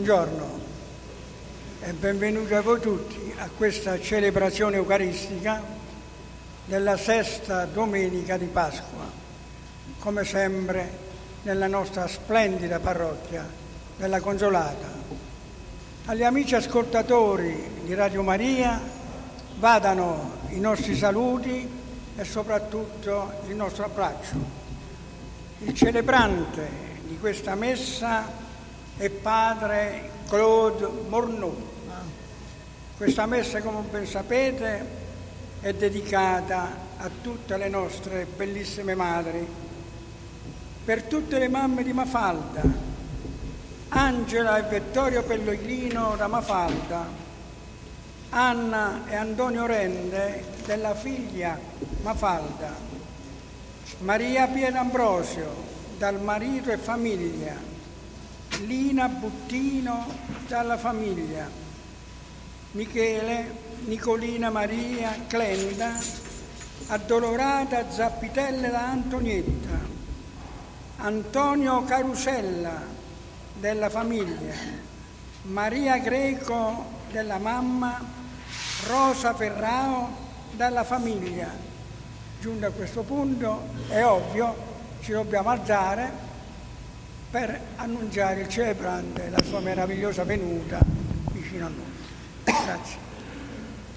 Buongiorno e benvenuti a voi tutti a questa celebrazione eucaristica della sesta domenica di Pasqua, come sempre nella nostra splendida parrocchia della Consolata. Agli amici ascoltatori di Radio Maria vadano i nostri saluti e soprattutto il nostro abbraccio. Il celebrante di questa messa è padre Claude Morneau. Questa messa, come ben sapete, è dedicata a tutte le nostre bellissime madri, per tutte le mamme di Mafalda, Angela e Vittorio Pellegrino da Mafalda, Anna e Antonio Rende della figlia Mafalda, Maria Pierambrosio dal marito e famiglia, Lina Buttino dalla famiglia, Michele, Nicolina Maria Clenda, Addolorata Zappitelle da Antonietta, Antonio Carusella della famiglia, Maria Greco della mamma, Rosa Ferrao dalla famiglia. Giunto a questo punto è ovvio, ci dobbiamo alzare per annunciare il celebrante la sua meravigliosa venuta vicino a noi. Grazie.